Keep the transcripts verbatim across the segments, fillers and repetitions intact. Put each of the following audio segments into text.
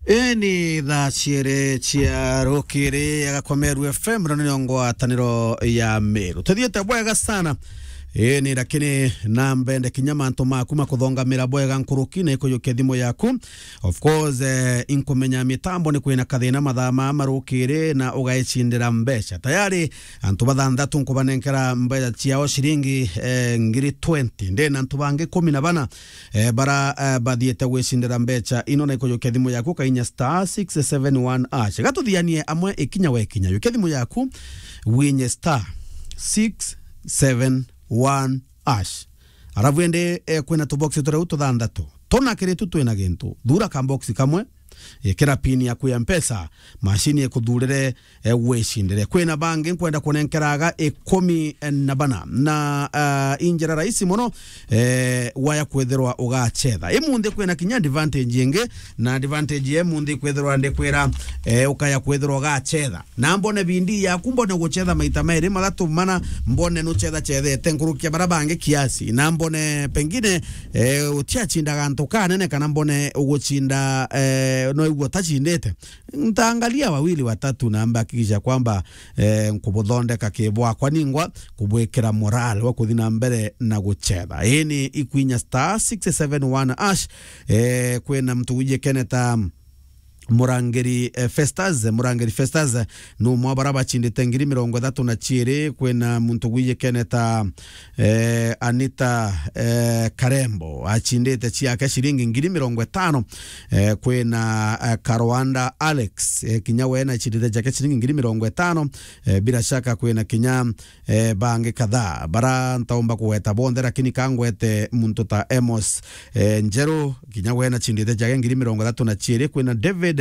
Eni tha ciere cia rukiri agakomeru F M roniongo ataniro ya Meru. Tuthiete bwega sana. Eni lakini nambende kinyama ntoma kuma kuthongamira bwega nkurukine kuyuke thimo yaku. Of course eh, inkumenya mitambo ni kwina kathina mathama marukire na ugaicindira mbeca. Tayari antu bathandatu nkubanenkera mbeca ciao shiringi eh, ngiri twenty ndena antu bange kumi na bana eh, bara eh, bathiete gwicindira mbeca ino na kuyuke thimo yaku kainya star six seven one ash. Gatuthianie amwe ikinya we kinya yuke thimo yaku winye star six seven one ash. Aravuende eh, kwena tu boxi ture uto thandatu. Tona kire tu twena gintu. Dura ka boxi kamwe. Yekera pini ya kuya mpesa. Mashini ya kudurere e, weshindere. Kwena bangi kwenda kunenkeraga e komi e, nabana. Na uh, injera raisi mono e, waya kwetherwa uga chetha. E munde kwena kinya advantage yenge. Na advantage ye munde kwetherwa ande kwera e, ukaya kwetherwa uga chetha. Na mbone bindi ya kumbone kuchetha maita mairi. Malatu mana mbone nuchetha chethe. Tenkurukia barabange kiasi. Na mbone pengine e, utia chinda gantoka nene kana mbone uguchinda e, no iwo tachindete ntaangalia wawili watatu na amba kikisha kwamba eh, nkubudhondeka kibwa kwa ningwa kubwekera moral wa kuthina mbere na guchetha. Eni ikwinya star six seven one ash eh, kwena mtu wije keneta Murangeri eh, Festas Murangeri Festas no mwabaraba chindite ngiri mirongo thatu na chiri kwena muntu gwiye keneta eh, Anita eh, Karembo achindite chiake shiringi ngiri mirongo tano eh, kwena eh, Karwanda Alex eh, kinyawe na chindite chake shiringi ngiri mirongo tano eh, bila shaka kwena kinya eh, bange kadhaa bara ntaomba kuweta bonde lakini kangwete muntu ta Emos eh, Njeru kinyawe na chindite chake ngiri mirongo thatu na chiri kwena David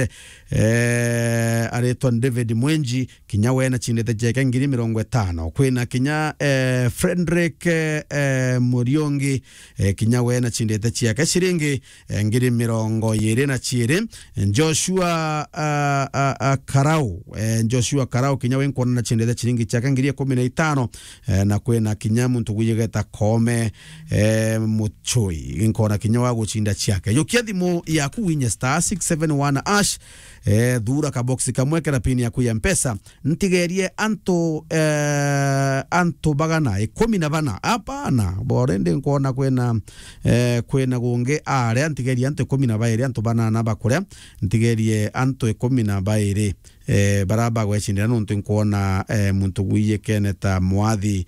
eh areton David Mwenji kinyawe na chindete jeke ngiri mirongo tano kwena kinya eh, Frederick eh, Muriongi eh, kinyawe na chindete chiake shiringi eh, ngiri mirongo yiri na chiri. Joshua uh, uh, uh, Karau eh, Joshua Karau kinyawe nkona na chindete chiringi chiake ngiri kumi na tano eh, na kwena kinya muntu guyegeta Kome eh, Muchui nkona kinyawa guchinda chiake yukia thimu ya kuwinya star six seven one ash. Eh, dura ka boxi kamweke na pini ya kuya mpesa ntigerie anto eh, anto bagana e kumi na bana apana borende nkona kwena eh, kwena gunge are antigerie anto kumi na baire anto bana na bakore ntigerie anto e kumi na baire eh, baraba gwechindira nuntu nkona eh, muntu gwiye keneta Mwathi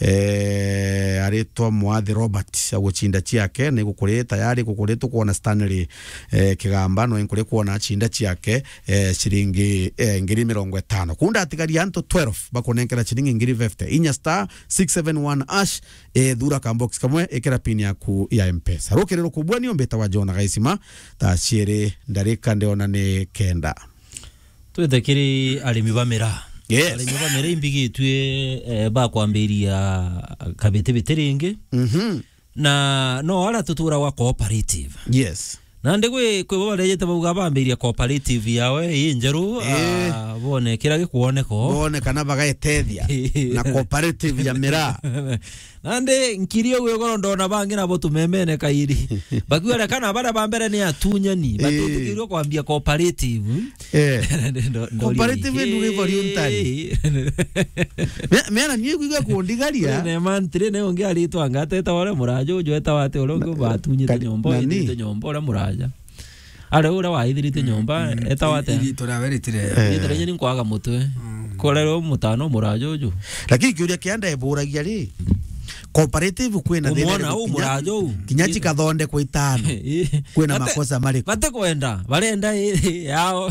eh, aretwa Mwathi Robert agochinda chiake ne gukore tayari gukore tukuona Stanley eh, kigamba no enkore kuona chinda chiake eh, shiringi eh, ngiri mirongo tano kunda atigari anto twelve bakonenkera shiringi ngiri fifty inya star six seven one ash eh, dura ka box kamwe ekera pini yaku ya mpesa rokerero kubwa niyo mbeta wa Jona gaisima ta chere ndarika ndeona ne kenda twethekiri arimi bamera. Yes. Arimi bamera imbigi tue eh, ba kwambiria kabete bitiringi. Mhm. Mm na no ala tutura wa cooperative. Yes. Na ndegwe kwe baba lejeta babuga bambiria cooperative yawe injeru e. uh, bone kira gikuoneko bone kana bagaetethia na cooperative ya mera nande nkirio gwe goro ndona bangi na botu memene kairi bakwira kana bara bambere ni atunyani batutukirwo kwambia cooperative eh cooperative nduge voluntary mena niye kwiga kuondigaria ne man tre ne onge ali to angate ta wale murajo jo eta wate olongo batunyite nyombo ite nyombo la muraja ale ura wa ithirite nyomba eta wate ito ra veritire ito nyini kwaga mutwe kolero mutano murajo jo lakini kiuria kianda eburagia ri cooperative kwena thina au murajo kinyachi kathonde kwa itano kwena makosa mari bate kwenda barenda yao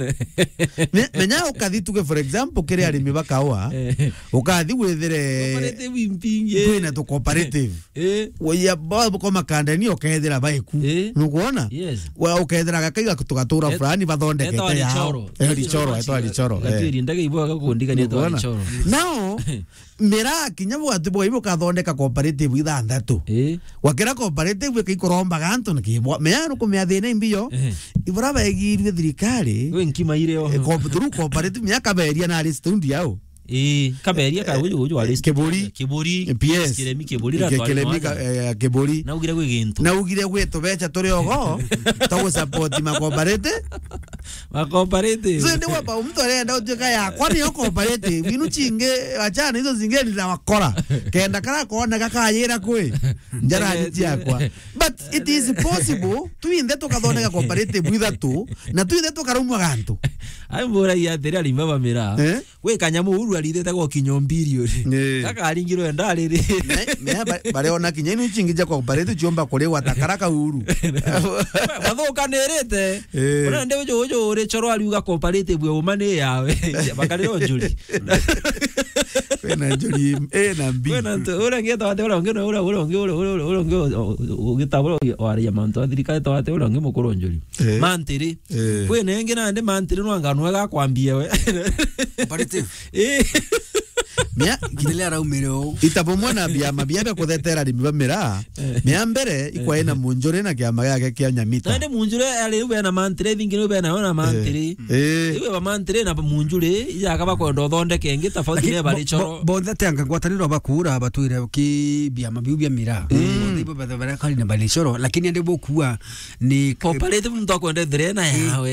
menya ukathituke for example kire arimi bakawa ukathi wethire cooperative impinge kwena to cooperative we babo koma kandani okethira baiku nukuona wa okethira gakaiga tugatura fulani bathonde kete yao eh lichoro eto lichoro gatiri ndage ibwa gakundikania to lichoro now mera kinyabo atibo ibo kathondeka cooperative ithanthatu eh wakira cooperative kikoromba ganto nikibwa meano kumya thina imbiyo ibura bagirwe thirikari we nkima ile yo cooperative myaka beria na alistundi yao Eh, kaberia ka uyu uyu wale kiburi kiburi P S kiremi kiburi ra twali kiremi kiburi na ugire gwe gintu na ugire gwe to becha turi ogo to support ma cooperative Ma cooperative. So ndio hapa mtu anaenda uteka ya kwani yo cooperative inu chinge achana hizo zingine za wakora. Kenda kana kuona kaka yera kwe. Njara hiti yakwa. But it is possible tu inde to kathondeka cooperative ithatu na tu inde to karumwa gantu. Ai mbura ya teri ali mbaba mira. We kanyamu uru alithete go kinyombiri uri. Kaka aringiro enda riri. Me bare ona kinyeni chingija cooperative chiomba kulewa takaraka uru. Bathoka nerete. Ona ndewe jo jo uri choro aliuga cooperative we umane yawe. Bakariro njuri. Wena njuri e na mbi. Wena ora ngeta wate ora ngeno ora ora ngero ora ora ngero ugitabro wari ya manto adirika to wate ora ngemo koronjuri. Mantiri. We nenge na ande mantiri no ngano ga kwambia we. Cooperative. Eh. Mia ndelea raumero itabomona bia mabia kuthetera rimba mira mia mbere ikwa ina munjure na kiama yake kia nyamita nande munjure ali ube na mantire thingire ube na ona mantire iwe ba mantire na munjure ya kaba ko ndo thonde kenge tofauti ne bali choro bonde tanga gwataniro bakura batuire ki bia mabiu bia mira ibo ba bara kali na bali choro lakini ande bokua ni cooperative mtu kwende drena yawe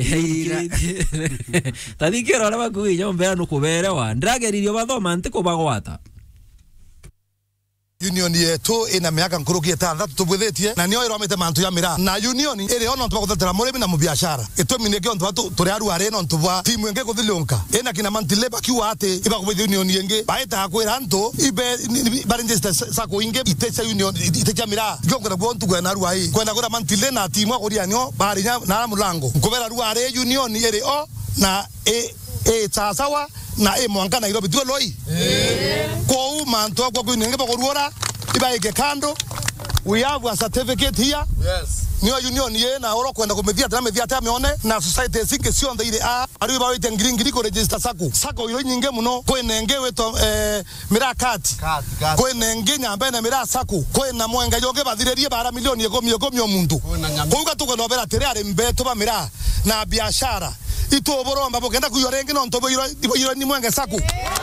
tadikero ala bakui nyombe anu kubere wa ndageririo bathoma ntiko bagwata union yetu ina miaka nkuruki itandatu tubwithetie na niyo iromete mantu ya mira na union iri ono tubaguthatira murimi na mubiashara itumi kio ntu turi aru are no ntubwa timu enge kuthilunka ina kina mantile bakiwa ate iba kubithia union yenge baita akwira ntu ibe barinjista sako inge itecha union itecha mira kio kuna bontu kwa na aru ai kwenda kura mantile na timu akuri anyo bari na mulango nkubera aru are union iri o na e e tsasawa na e mwanga na Nairobi tuwe loi eh kwa u manto kwa kwa nenge bakoruora iba ike kando we have a certificate here yes niyo union ye na oro kwenda kumethia tena methia ta meone na society sinke sio nda ile a ari ba wite ngiri ngiri ko register sako sako yo nyinge muno ko nenge weto eh mira kati ko nenge nyamba na mira sako ko na mwenga yoge bathirerie bara milioni ikumi ikumi omuntu ko uga tuko no bera tere are mbeto ba mira na biashara ito boromba bokenda kuyorenge no ntobo yiro yiro ni mwenge saku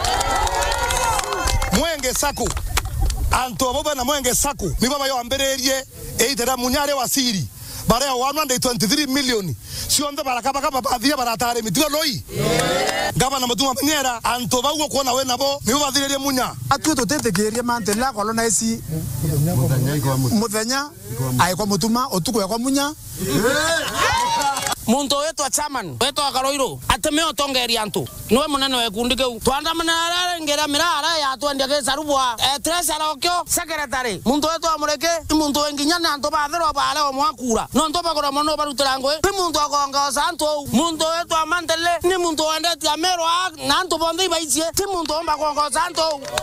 mwenge saku anto boba na mwenge saku ni baba yo ambererie eitera munyare wasiri bare ya one hundred twenty-three million sio ndo baraka baka bathia baratare mitigo loi ngaba na mutuma nyera anto bawo kuona we nabo ni baba thirerie munya atu to tete geria mante la ko na esi muthenya ai kwa mutuma otuko ya kwa munya muntu wetu chairman wetu akaroiro atemeo tongeri antu niwe munene we kundi keu twanda munara ngera mirara ya twende ke sarubwa e treasurer okyo secretary muntu wetu amureke muntu wenginya na antu bathero bale o mwakura no ndo bagora mono barutirangwe ni muntu akonga santu muntu wetu amantele ni muntu wendeti amero na antu bonde baisie ti muntu omba konga santu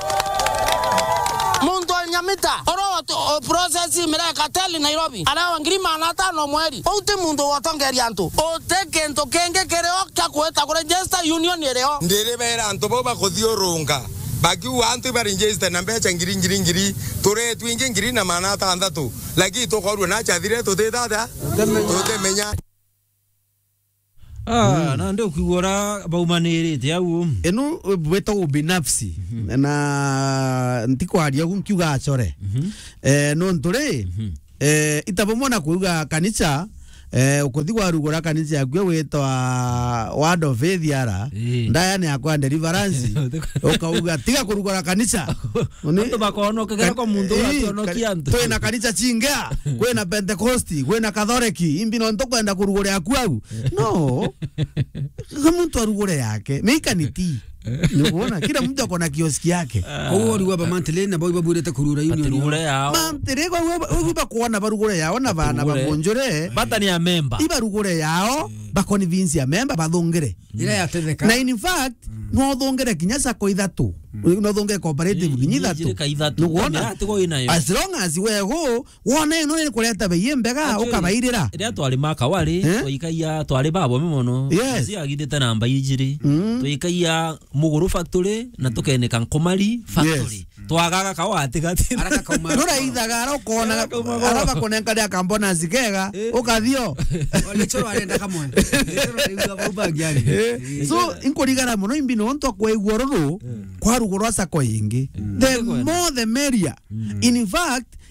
muntu nyamita oro process mira kateli Nairobi ala ngirima na tano mweri o ti muntu watongeri antu o teke ento kenge kereo kya kueta kure register union yereo ndere bera anto boba kodhiorunga baki wantu ba register na mbecha ngiri ngiri ngiri tore twinge ngiri na mana tandatu lagi to korwa na chathire to te dada to te menya ah na ndio kuigora baumanirite au enu weto ubinafsi na ntiko haria kunkiuga achore eh no ntore eh itabomona kuuga kanisa eh ukuthigwa rugora kanisa yakwe wetwa word of faith yara ndaya ni akwa deliverance ukauga tiga kurugora kanisa ndo bakono kagera ko mundu atonokia nto twena kanisa chinga kwena pentecost kwena katholiki imbi no ndo kwenda kurugora yaku au no kama mtu arugore yake mekaniti Nuona kila mtu akona kioski yake. Owo riwa ba mantele na boy baburete kurura union. Kurura yao. Mantele kwa wewe kuona barugure yao na bana babonjore. Bata ni ya member. Ibarugure yao bakoni vinci ya member bathongere. Ira ya tetheka. Na in fact no thongere kinyasa ko ithatu. No thongere cooperative kinyithatu. Nuona as long as we go wone no ni kuleta beyembega ukabairira. Ria twali maka wali toikaia twali babo memono. Zi agidete namba ijiri. Toikaia Muguru factory na tukeneka Nkomari factory twagaga kawati gati araka kauma nora ithaga rokona araba konenka ya kambona zikega ukathio olichoro arenda kamwe lichoro riuga bauba giari so inkorigara muno imbino nto kwegwo ruru kwa rugoro asako ingi the more the merrier in fact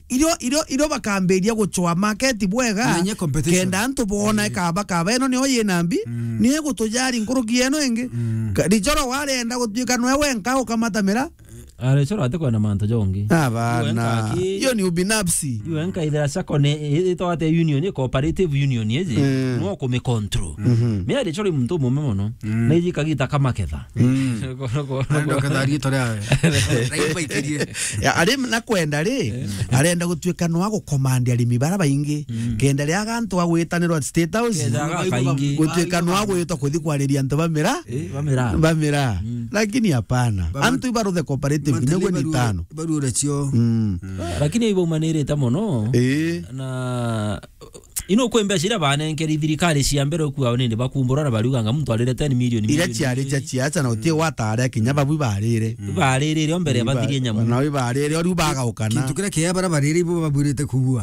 iro iro iro bakamberia guchwa market bwega Nenye competition. kenda antu bona ikaba kaba eno ni oye nambi ni gutujari nkuruki eno enge rijoro warenda gutuika nwe wenka ukamatamira ale choro ate kwa na manto jongi abana hiyo ni ubinafsi yu enka idha sako ne ito ate union cooperative union yeje no come control me ale choro mtu mume mono na iji kagita kama ketha ndo kadari torea raiba ikirie ya ari na kwenda ri arenda gutuika no gukomandi ari mibara baingi kenda ri agantu agwitanirwa state house gutuika no agwita kuthi kwariria antu bamira bamira bamira lakini hapana antu ibaru the cooperative niguo ni tano baru recio lakini ibo manireta mono eh na ino kwembe shira bane nkeri thirikari cia mbere kuwa nende bakumburana bariuganga muntu arire ten million ira ciari cia ciaca na utie watare kinya babu barire barire mbere bathirie nyamu na wi barire ori baga ukana kintu kira kia bara barire ibo baburite kubua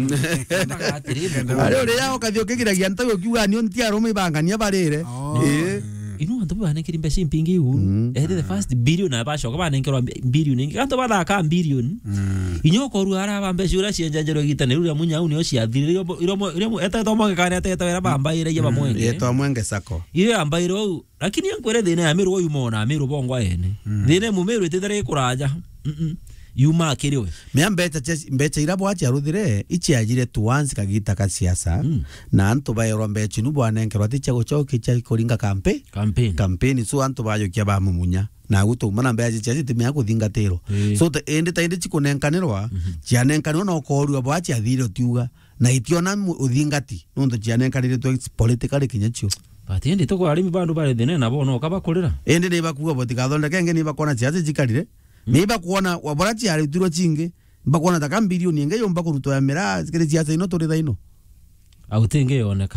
ari uri yao kathio kigiragia ntago kiuga ni ontia rome bangania barire eh inu antu bane kiri mbe simpingi u ere the first billion na basho ko bane nkero billion ngi kanto bada ka billion inyoko ru ara bambe shura cienjanjero gitane ru ya munya uni ocia thire iro iro eta to mo kana eta eta bamba ire yeba mwenge yeto mwenge sako ile ambairo lakini yankwere thine ya miru uyu mona amiru bongwa ene thine mu miru itethare kuraja mm yuma kiriwe me ambeta mbecha irabo acha ruthire ichi ajire tuanzi kagita ka siasa mm. na antu bayero mbecha nubo anenkero ati chago choki cha koringa kampe campaign campaign so antu bayo kia ba mumunya na gutu mana mbecha cha timi yako thingatero e. so te ende ta ende chikunenkanirwa mm -hmm. chianenkanirwa no koru abo acha thire tiuga na itiona uthingati nondo chianenkanire to politically kinyacho Bati endi toko arimi bandu bare thine na bono kaba kolera ende ne bakuwa botigathonda kenge ne bakona chiaze chikarire Meba kuona waborachi ari turo chinge mbakona taka bilioni nge yomba kuruto ya mera sikere siasa ino tore da ino autenge yoneka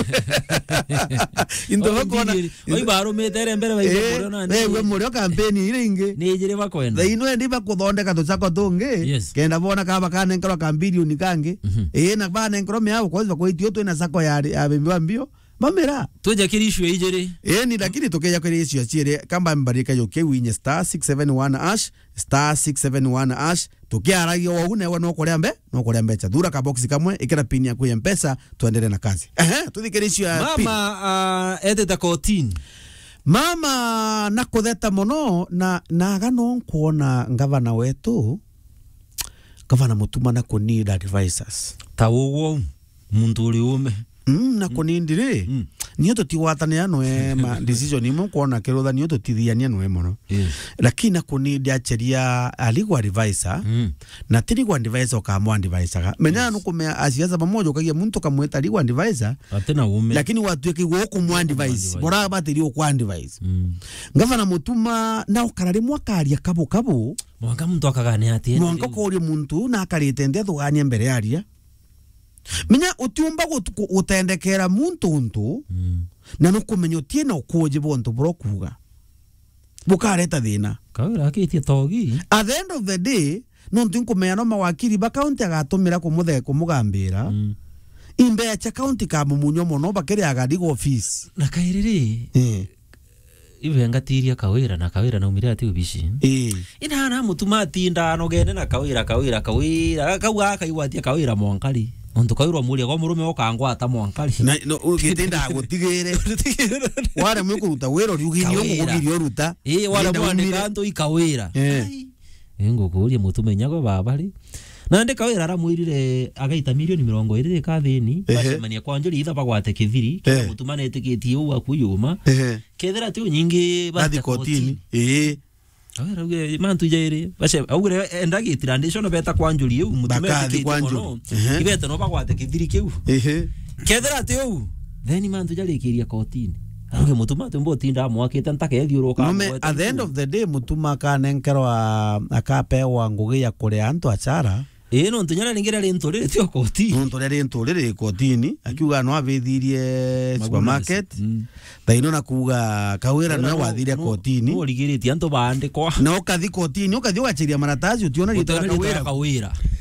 into bakona oi baro metere mbere ba ibo na eh we muri campaign ile inge ni jire bakwenda da ino endi bakuthondeka to chako tunge kenda bona kaba kana nkro ka bilioni kange eh na bana nkro me abo kwa kwa itio to ina sako ya abemba mbio mamera toja kirishu ijere eh ni lakini tokeja kwa issue chire kamba mbarika yoke winye star six seven one ash star six seven one ash tokia ragio wa une no korea mbe no korea mbe cha dura ka box kamwe ikira pin ya kuya mpesa tuendelee na kazi ehe tuthikirishio ya mama uh, edeta kotini mama nakutheta muno na naga no kuona ngavana wetu gavana mutuma na kunida advisors tawo muntu uri ume Mm, na kunindire mm. niyo totiwatania noe ma decision imo kuona kirotha niyo totithiania noe mono yes. lakini na kunindi acheria aligwa advisor mm. na tirigwa advisor kamwa advisor menya yes. nukumea asiasa pamoja ukagia muntu kamweta aligwa advisor atena ume lakini watu weki woko mwa advice bora batiri okwa advice mm. ngavana mutuma na ukarari mwakaria kabo kabo mwanga muntu akagane ati mwanga ko muntu na akarite ndia thugania mbere yaria Minya utiumba utendekera muntu untu mm. na nukumenya utie na ukuje bontu brokuga bukareta thina kawira akitie togi at the end of the day no ntinkumenya no mawakiri ba county agatumira kumuthe kumugambira mm. imbe cha county ka mumunyo mono bakere agadigo office na kairiri eh ive ngatiria kawira na kawira na umire ati ubishi eh ina na mutuma tinda no gene na kawira kawira kawira kauga kaiwatia kawira mwankali onto kairwa muri kwa murume okangwa ata mwankali na no ugitinda gutigire ware mwe kuruta wero rugirio ngugirio ruta eh wala mwane kanto ikawira ai engo kuria mutumenya go babali na ndeka wira ara mwirire agaita milioni mirongo iri ka thini bacemania kwa njuri itha bagwate kithiri kira mutumane etikitie u akuyuma kethera ti nyingi bathi kotini eh awira uge mantu jaire bace augire endagitira ndishono beta kwa njuri u mutumene kwa njuri ibeta no bagwate kithiri kiu eh kethera ti u then mantu jari kiria kotini Aruge mutuma tumbo tinda mwakite ntake thiuruka mume at the end of the day mutuma kanenkerwa akapewa ngugi ya kuria antu achara eh no ntunyara ningira rinturire tio kotini ntunture rinturire kotini akiuga no abithirie supermarket thaino na kuga kawira no wathirie kotini no ligiriti antu bande kwa no kathi kotini ukathi ugachiria maratazi utiona ritwa kawira kawira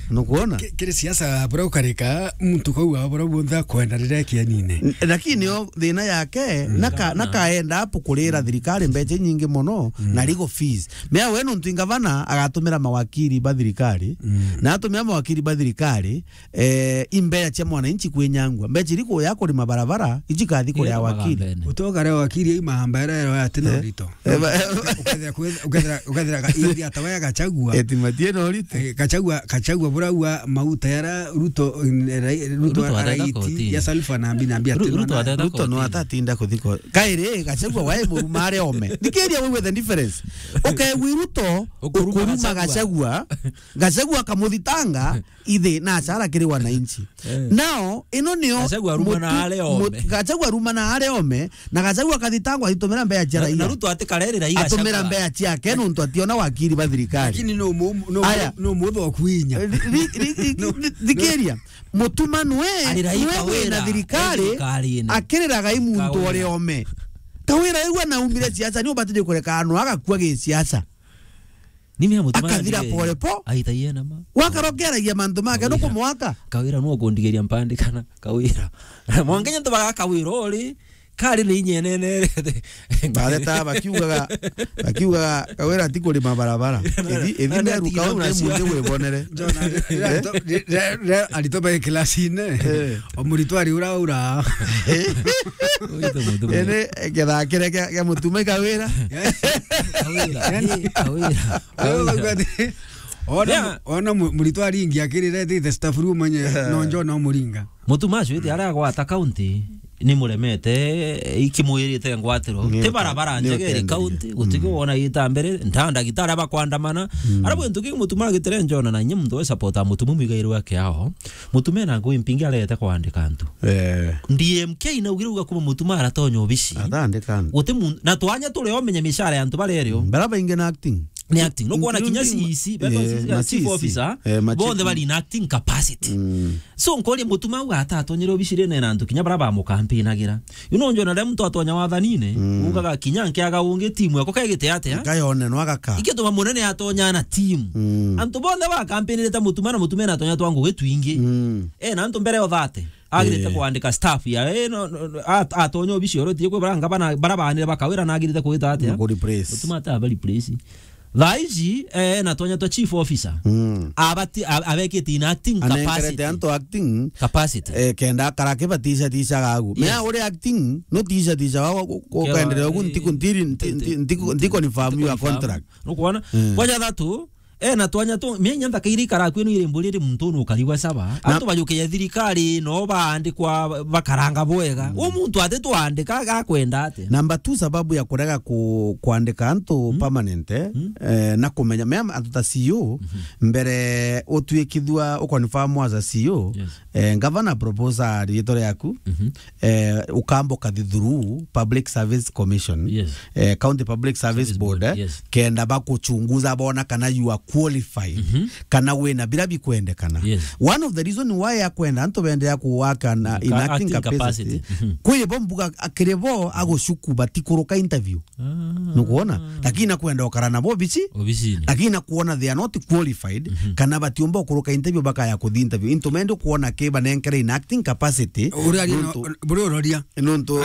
nukuona kiri siasa bora ukarika mtu kwa bora bunda kwenda reke nine lakini yo thina yake naka nakaenda hapo kurira thirikari mbeje nyingi muno na legal fees mea wenu ntingavana agatumira mawakili ba thirikari na atumia mawakili ba thirikari eh imbeya cha mwananchi kwenyangwa mbeje liko yako ni mabarabara ijikathi kule ya wakili utoka leo wakili ima hambara ya tena rito ukadira ukadira ukadira ka ili atawaya kachagua eti matieno rito kachagua kachagua bora wa mauta yara ruto ruto araiti ya salfa na ambi na ambi ruto ruto no atatinda kuthiko kaire kachagua wae murumare ome dikeria we with the difference okay we ruto ukuruma kachagua kachagua kamuthitanga ithe na achara kiri wananchi now ino nio kachagua ruma na ale ome kachagua ruma na ale ome na kachagua kathitangwa itomera mbea jara na ruto atekarerera iga atomera mbea tia kenu ntu ationa wakili ba thirikari lakini no no no mutho kuinya dikeria mutuma nwe nwe na thirikari akiriraga imuntu ore ome kawira igwa na umire siasa ni ubatije kureka anu agakua ge siasa nimi ya mutuma akadira pole po aitaiye nama wakarogeragia mandu make no kumwaka kawira no gondigeria mpande kana kawira mwangenya ndo baka kawira ori kari ni nyenene baleta bakiuga bakiuga kawira tikuri mabarabara ethi ethi ne ruka una munde webonere alitoba klasi ne omurito ura ura ene keda kere ke mutume kawira kawira kawira ona ona murito ari ingia kirire the staff room nye nonjo no muringa mutumacio ite ara gwata county ni muremete ikimwirite ngwatiro te barabara njegeri county gutike wona yita mbere ntanda gitara bakwandamana arabu ntuki mutuma gitere njona na nyimndo we supporta mutumu migairo yake aho mutume na ngo impingi arete kwandika ntu eh D M K na ugiruga kuma mutuma aratonyo bishi atandika gute na twanya tule omenya mishara ya ntu barerio baraba ingena acting ni acting no kuona kinyasi isi beto chief officer bonde bali in acting capacity so nkoli mutuma wa atatonyero bishire na ntu kinya baraba mu campaign agira you know njona le mtu atonya wathanine ugaga kinyanke aga unge timu yako kaigite ate ha kayone no agaka ikituma munene atonya na timu antu bonde ba campaign leta mutuma na mutume na atonya twangu getwingi eh na antu mbere othate agirite kuandika staff ya eh no atonyo bishiro tie kwe baranga bana barabane bakawira na agirite kuita ate ha mutuma ta bali place Vaiji eh na tonya to chief officer mm. abati abeketi in acting capacity anto acting capacity eh kenda karake batisa tisa gagu me ore acting no tisa tisa ko kaendelea ku ntiko ntiri ntiko ntiko ni famu ya contract no kuona kwa thatu eh na twanya tu menya ndakairi kara kwenu ile mbulire muntu no kaliwa saba antu bajuke ya thirikari no baandikwa bakaranga bwega o muntu ate twandika ga kwenda ate number two sababu ya kurega ku kuandika antu permanent eh na kumenya mema antu ta C E O mbere otwekithwa ukonfirm as C E O eh governor proposal yitore yaku eh ukambo kadithuru public service commission eh county public service board kenda bakuchunguza bona kana you are qualified mm -hmm. kana wena bila bikwende kana yes. One of the reason why yakwenda anto bende yakuwaka na in acting capacity, capacity. Mm -hmm. Kwe bombuga akerebo agoshuku batikuruka interview ah. Nukuona lakini nakwenda okarana bo bichi obisini lakini nakuona they are not qualified mm -hmm. Kana batiomba okuruka interview baka ya kuthi interview into mendo kuona ke banenkere in acting capacity urali bro rodia nonto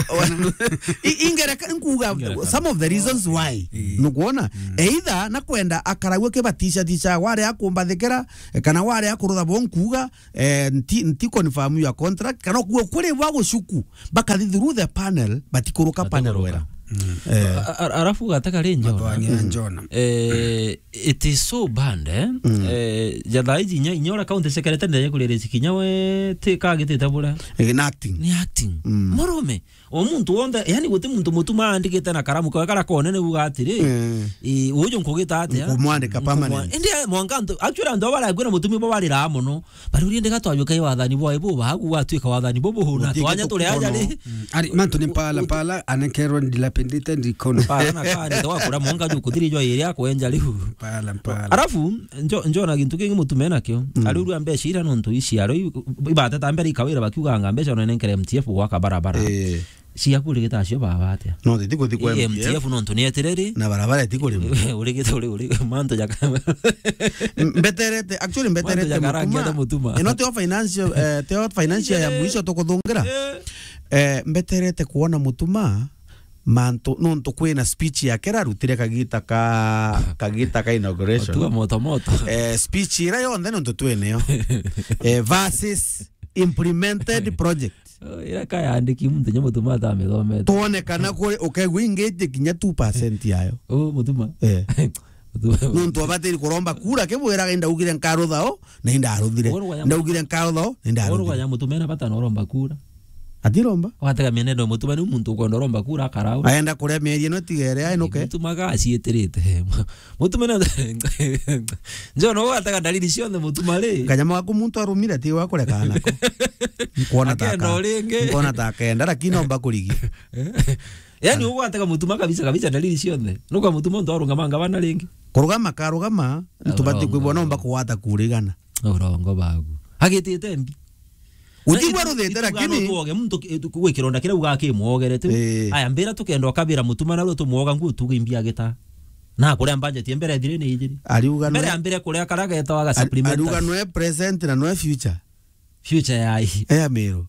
ingere nkuga some of the reasons why nukuona either nakwenda akaragwe ke bati tisha wale akumbathekera kana wale akurutha bonkuga eh nti nti confirm ya contract kana kuo kure wago shuku baka through the panel batikuruka panel wera eh arafu gataka renjo njona eh it is so bad eh eh jadaiji nya inyora county secretary ndaye kulere kinya we teka giteta bura in acting ni acting morome omuntu wonda yani gote muntu mutuma andikete na karamu kwa kara kone ne bugatire eh ujo nkogeta ate kumwandika permanent ende mwanganto actually ndo bala gwena mutumi bo bali ra muno bari uri ndeka twabyuka iwathani bo ebo bagu watwika wathani bo bo na twanya tule aja ri ari mantu ni pala pala anekero dilapendite ndikono pala na kani to wakura mwanga ju kuthiri jo iri yako enja lihu pala pala arafu njo njo na gintu kingi mutume nakyo aruru ambe shira no ntu ici aro ibata tambere ikawira bakiuga ngambe jo nenkere M T F gwaka barabara cia kurigita acio baba atia no titiko tiko M T F no ntoni etereri na barabara tiko ri urigita uri uri manto ya beterete actually beterete mutuma eno teo financial eh teo financial ya mwisho tokuthungira eh beterete kuona mutuma manto no nto kwina speech ya kera rutire kagita ka kagita ka inauguration tu moto moto eh speech ira yonde no twene yo eh versus implemented project ira kaya andiki muntu nya mutuma ta methome tuone kana kuri ukegwingite kinya two percent yayo oh mutuma eh nuntu abatiri kuromba kura kebwera genda ugire nkaro thao na inda aruthire ndaugire nkaro thao inda aruthire oro ya mutumena bata noromba kura atiromba watega mienendo mutuma ni muntu ukondoromba kura karau aenda kuria mieri no tigere ai noke mutuma ga cieterete mutumena njo no watega dalili cionde mutuma ri kanyama waku muntu arumire ti wa kureka nako kuona taka kuona taka enda lakini omba kurigia yani ugo ataka mutuma kabisa kabisa dalili cionde nuko mutuma ndo arunga manga bana lingi kurugama karugama tubati kwibona omba kuwata kurigana urongo bagu agitite mbi utigwa ruthete lakini tuoge muntu kuwe kironda kire ugake muogerete aya mbera tukenda okabira mutuma na ruto muoga ngu tugimbia gita na kuria mbanje tie mbere thire ni ijiri ariuga no mbere mbere kuria karaga etawaga supplement ariuga no present na no future future yai eh amero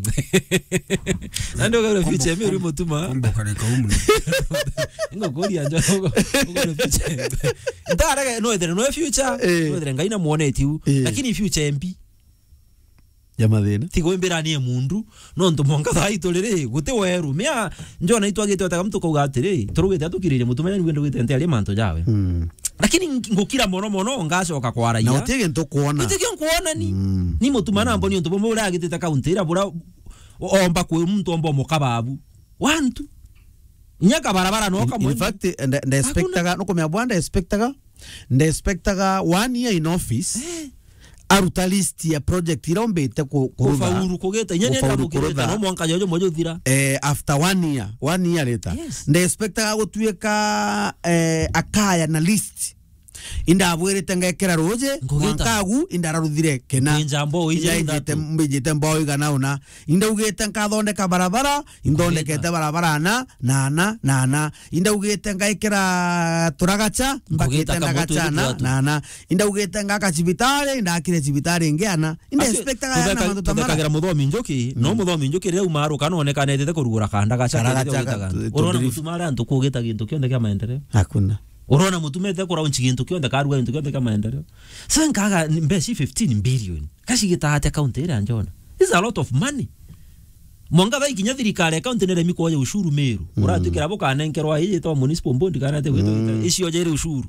nando garo future mero mutuma komboka reka umwe ngo gori anja ngo garo future ndaraga no ethera no future no ethera ngaina muone tiu lakini future mbi yamathina tigo imbiranie mundu no ntumonga thaito riri gute weru mia njona itwagite otaka mtu kuga atiri turugite atukirire mutumenya ni wendo gite ntari manto jawe lakini ngukira mono mono ngacoka kwaraia na utige nto kuona utige kuona ni ni mutumana mboni ntu bomwe ura agite takauntira bura omba ku mtu omba mukababu wantu nyaka barabara no kama in fact the expectaga no komya bwanda expectaga the expectaga one year in office aruta list ya project irombete kuruga fauru kugeta nyene nda mukireta no mwanka jojo mojo thira eh after one year one year later yes. The expectaga gutweka eh akaya na list inda abwirete ngekera roje mwankagu inda raruthire kena njambo ije ndate mbijite mboy ganauna inda ugete nkathondeka barabara indondekete barabara na nana nana inda ugete ngaikira turagacha mbakite ndagachana nana inda ugete ngaka cibitare inda kire cibitare ngiana inda expectaga yana mandu tamara kagira muthomi njoki no muthomi njoki reu maru kanoneka netete kurugura kanda gacha urona mutumara antu kugeta gintu kionde kya maendeleo hakuna urona mutumete kura unchi gintu kionde karuga gintu kionde kya maendeleo sankaga mbesi fifteen billion kashi gitahate account ira njona is a lot of money monga ba ikinya thirikari account nere mikoje ushuru meru uratukira boka nenkerwa ije to municipal bond kana te gwito isio jere ushuru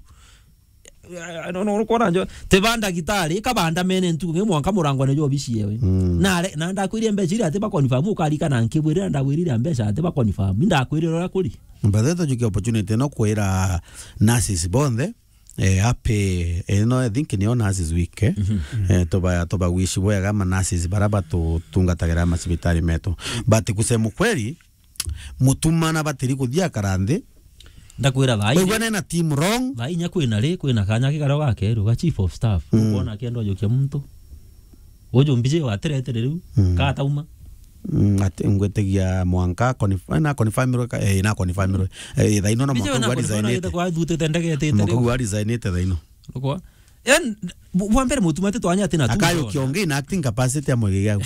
no no kora njo te banda gitari kabanda mene ntu nge mwanka murango ne jo bisiewe na na ndakwire mbeje ate ba confirm ukarika na nkibwire ndagwirire mbeje ate ba confirm ndakwire rora kuri mbadeto juki opportunity no kwira nurses bonde eh ape eh no I think ni on nurses week eh mm -hmm. eh toba toba wishi boya kama nurses baraba to tungatagira masibitari meto but kusema kweli mutumana batiri kuthia karande ndakwira thai wewe na team wrong thai nya kwina ri kwina kanya kigaro gake ru ga chief of staff ukona kendo jokia muntu ojo mbije wa terete riu ka tauma ate ngwetegia mwanka konifana konifamiro eh na konifamiro eh thaino na mwanka wa design ite kwa dutete ndegete mwanka wa design ite thaino kwa en bwambere mutumate twanya ati na tu akayo kionge na acting capacity ya mwege yangu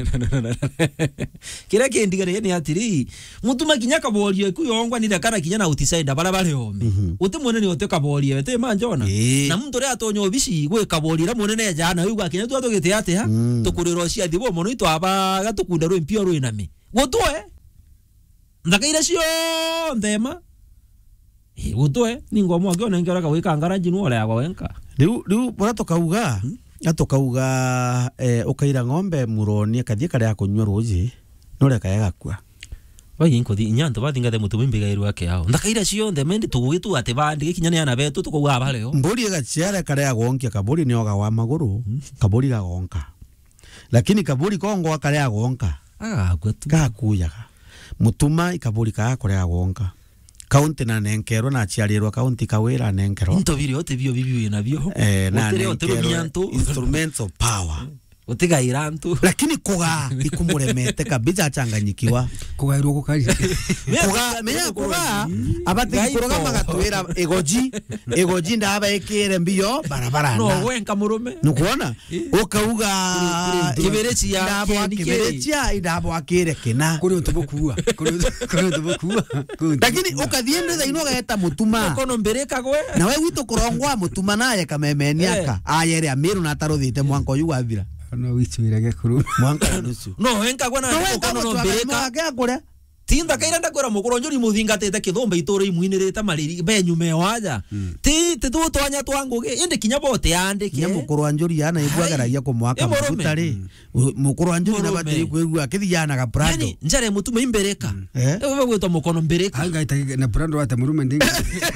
kira kindigare ni atiri mutuma kinyaka borio kuyongwa ni dakara kinyana outside barabara yome uti munene ote kaborio ete manjona na muntu ri atonyo bishi gwe kaborira munene jana uyu gwakinya tu atogete ate ha tukuriro cia thibo muno itu aba gatukunda ro impio ro iname gutwe ndakaira cio ndema eh gutwe ni ngomo akiona ngera kawika ngaraji nuole yagwa wenka riu riu bora tokauga atokauga eh ukaira ng'ombe muroni akathie kare akunywa roji nore kayaga kwa bagi nkothi nyanto bathinga de mutumimbi gairu yake yao ndakaira cio ndemende tugugitu ate bandi kinya ni ana betu tukuga bareo mburi gaciara kare agonkia kaburi ni oga wa maguru kaburi gagonka lakini kaburi kongo kare agonka ah gwetu gakuyaga mutuma ikaburi ka kore agonka kaunti na nenkero na chiarirwa kaunti kawira nenkero into biri ote bio bibio na bio eh na nenkero instruments of power utigaira antu lakini kuga ikumuremete kabisa achanganyikiwa kugairwo gukari kuga menya kuga abati kuroga magatwira egoji egoji ndaba ekere mbio barabara no wenka murume nukuona ukauga kibereci ya ndabo kibereci ya ndabo akire kina kuri utubukuwa kuri kuri utubukuwa lakini ukathiende tha ino gaeta mutuma kono mbereka gwe na we wito kurongwa mutuma naye kamemeniaka ayere amiru na taruthite mwanko yu wathira no wichwirage kuru mwanka nusu no wenka gwe na kono no mbereka akakure tinda kaira ndakora mukuronjori muthingatete kithombe itore imuinirite mariri benyu mewaja ti ti tu twanya twanguge inde kinya bote andike kinya mukuronjori yana ibwagaragia kumwaka mutari mukuronjori na batiri kwegwa kithiana ga brando yani njare mutume imbereka ewe gwito mukono mbereka anga ita na brando wate murume ndinga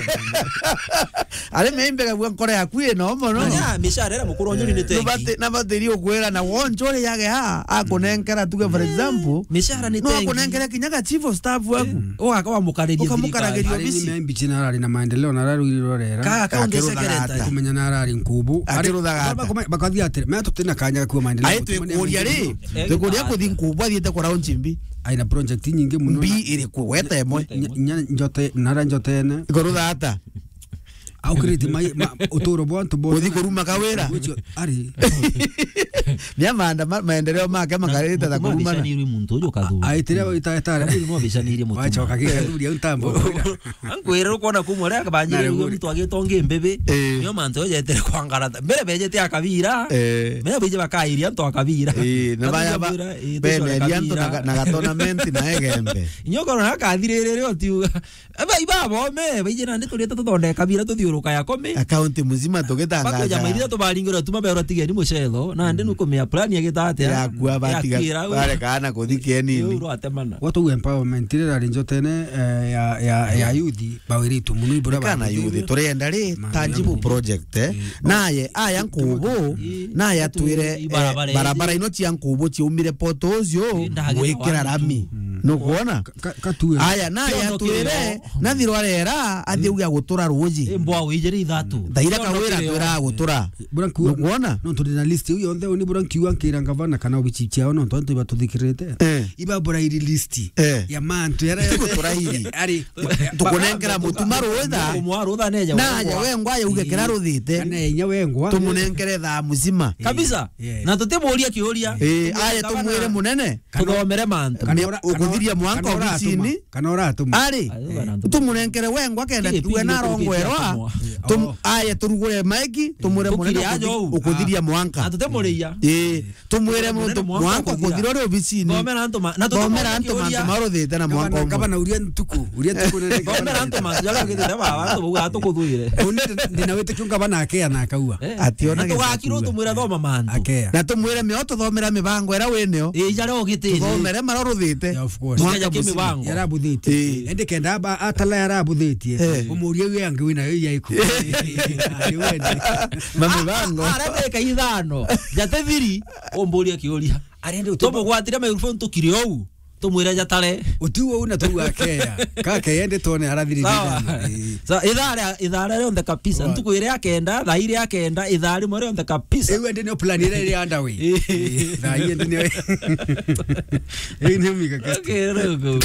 ale meimbega bwa nkore akuye no mono ya misharera mukuronjori ni tengi nabate nabatiri okwera na wonjore yage ha akonenkera tuge for example mishara ni no tengi akonenkera kinyaga chief of staff waku o akawa mukariria ukamukaragerio bisi membi china ari na maendeleo na raru irorera ka ka onde secretary kumenya na ari nkubu ari rudagata bakathi atire me tutena kanya ku maendeleo ai twikuria ri twikuria kuthi nkubu athiete kora unchimbi aina project nyingi muno mbi iri kuweta emwe njote nara njote ene gorudata au kriti mai utoro bwantu bo uthi kuruma kawira ari nyamanda maendeleo make makarita ta kuruma na ni muntu ujo kadhu aitire itaitare no bishanirie mutu wacha kakikuria untambo ankwira ukona kumore akabanyire muntu agitonge mbebe niyo manto oje tere kwangarata mbere beje te akabira me beje bakairia nto akabira eh na baya bene rianto na na tournament na egembe nyoko na kathirere rio tiu aba ibabo me beje na ndito leta tuthonde kabira tuthi ya kome account muzima togetangaza bako ya maidira to baringora tuma bero tigeni mushelo na nde nuko me plan yagitate ya kwa batiga bare kana kuthike nini watu empowerment ira rinjotene ya ya ya youth bawiritu munu ibura kana youth turenda ri tangible project eh naye aya nkubu naye atwire barabara ino cia nkubu ciumire potozio gwikira rami no kuona aya naye atwire na thirwarera athiuga gutura ruji wijeri ithatu ndaira kawira twira gutura nukuona no tuli na list uyo onthe ni buran kiwa nkira ngavana kana ubichi chiao no tonto iba tuthikirite iba bura iri list ya mantu yara gutura hiri ari tukunengera mutuma ruitha umwarutha neja naja wengwa ya ugekera ruthite kana enya wengwa tumunengere tha muzima kabisa na tutimuria kiuria eh aya tumwire munene tuthomere mantu ukuthiria mwanka obicini kana oratuma ari tumunengere wengwa kenda tuwe na rongwerwa tum aya turugure maiki tumure munene ukuthiria mwanka atutemuria eh tumwire muntu mwanka ukuthiria ro obicini thomera ntuma na thomera ntuma maruthite na mwanka kaba na uria ntuku uria ntuku ne thomera ntuma jala githira baba tubuga tukuthuire ndina wete kyunga bana akea na akaua ationa tugakiro tumwira thoma mantu akea na tumwire me tuthomera mibango era weneo eh jara ogitini thomere maruthite mwanka kimibango yarabuthite ende kenda ba atala yarabuthitie umuria wi angi wina yo yaiku mamibango arebe kaithano jate thiri omboria kiuria arende tobo gwatira microphone tukire ou tumwira jatare utiwo una tu akea kake yende tone arathiri thithano sa idara idara ronde kabisa ntukwire akenda thaire akenda idari more ronde kabisa ewe ndine plan ire ire underway thaire ndine ine mika kakerego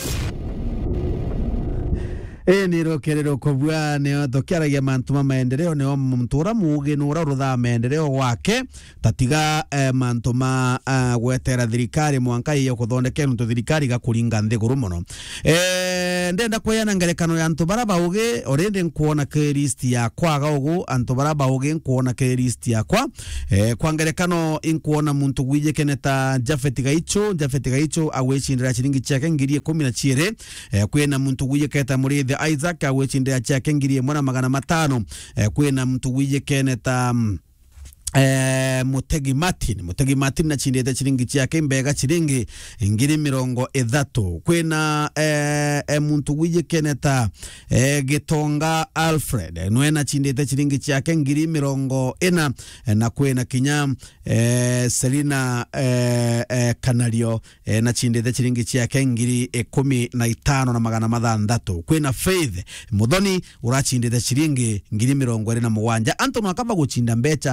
e ni rokerero kobwa ne dokiaragia mantu ma maendeleo ne mtura muge nura rutha maendeleo wake tatiga eh, mantu ma uh, gwetera thirikari mwanka iyo kuthondekera ntu thirikari gakuringa nthiguru muno eh ndenda kuyana ngerekano ya antu bara bauge orende nkuona ke list ya kwaga ugu antu bara bauge nkuona ke list ya kwa eh kwa ngerekano inkuona muntu gwije keneta Jafet Gaicho Jafet Gaicho awechindira chiringi chake ngiri kumi na chire eh kwena muntu gwije keta muri Isaac awechindira chake ngiri mwana magana matano eh, kwena mtu wije keneta um, eh Mutegi Martin Mutegi Martin na chindete chiringi chake mbega chiringi ngiri mirongo ithatu kwena eh, eh muntu wije keneta eh, Gitonga Alfred nwena chindete chiringi chake ngiri mirongo ina eh, na kwena kinya eh, Selina eh, eh, Kanario eh, na chindete chiringi chake ngiri eh, kumi na itano na magana mathandatu kwena Faith Muthoni urachindete chiringi ngiri mirongo ina mugwanja anto nakaba guchinda mbecha agaguna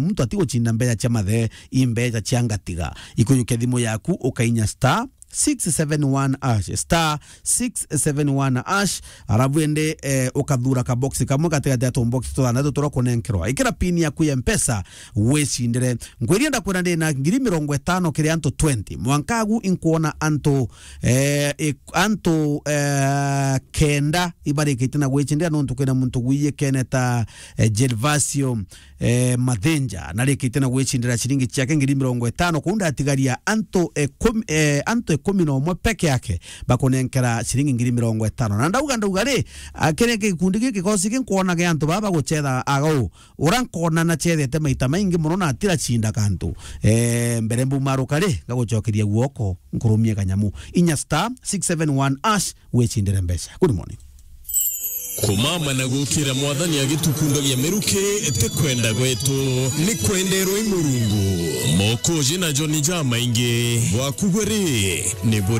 mtu ati guchinda mbeca cia mathe imbeca cia ngatiga ikuyuke thimu yaku ukainya star six seven one ash star six seven one ash arabu ende eh, ukathura ka box kamwe katika ya box to anato toro kunenkerwa ikira pin ya ku mpesa wecindire ngwiri nda kwenda ndi na ngiri mirongo itano kiri anto twenty mwankagu inkuona anto eh, e, anto eh, kenda ibari kitina wecindira no ntukena muntu gwiye keneta eh, Gervasio eh, Mathenja nari kitina wecindira shilingi chake ngiri mirongo itano kunda atigaria anto eh, kum, eh, anto kumi na umwe peke yake bakonenkera shilingi ngiri mirongo itano na ndauga ndauga ri akene gikundi giki kosi kinkuona ge antu baba guchetha agau urankona na chethete maita maingi muno na atira chinda kantu eh mbere mbumaruka ri gagucokeria guoko nkurumie kanyamu inya star six seven one ash wechindire mbeca. Good morning. Kumama na gukira mwathani agitukunda gya meruke ete kwenda gwetu ni kwendero imurungu moko jina Johnny Jamainge wakugwere ni